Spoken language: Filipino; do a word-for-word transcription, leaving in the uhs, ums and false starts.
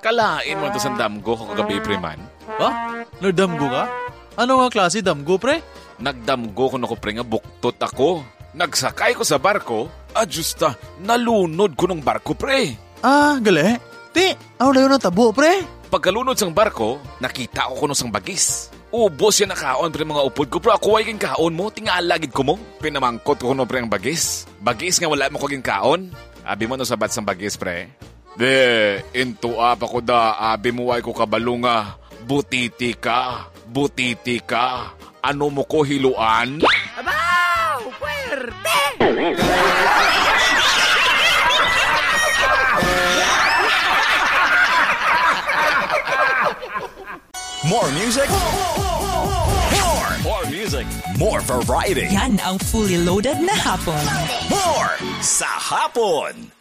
Kalain mo to sa damgo ko kagabi, pre man. Ha? Nagdamgo ka? Ano nga klase damgo, pre? Nagdamgo ko na ko, pre, nga buktot ako. Nagsakay ko sa barko, adjusta, nalunod ko ng barko, pre. Ah, gali? Ti, ako na yun ang tabo, pre. Pagkalunod sang barko, nakita ko kuno sang bagis. Ubos yan na kaon, pre, mga upod ko. Pero ako ay king kaon mo, tingalagid ko mo. Pinamangkot ko kuno, pre, ang bagis. Bagis nga wala mo kaging kaon. Abi mo no sabat sang bagis, pre. De, into up ako da, abi mo ay ko kabalo nga. Butiti ka, butiti ka. Ano mo ko hiluan? Abaw! Puwerte! More music, more, more music, more variety. Yan ang fully loaded na hapon. More sa hapon.